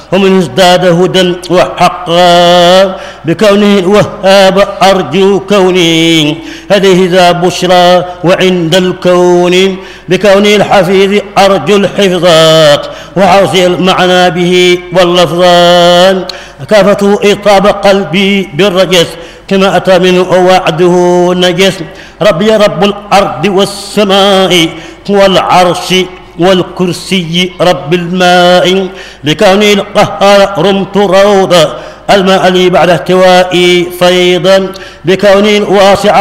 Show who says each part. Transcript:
Speaker 1: ومن ازداد هدى وحقا بكونه الوهاب أرجو كوني هذه ذا بشرى وعند الكون بكونه الحفيظ أرجو الحفظا وحوصي المعنى به واللفظان كافته إطاب قلبي بالرجس كما أتى منه وعده نجس ربي رب الأرض والسماء والعرش والكرسي رب الماء بكوني القهار رمت روضا الماء لي بعد احتوائي فيضا بكوني الواسع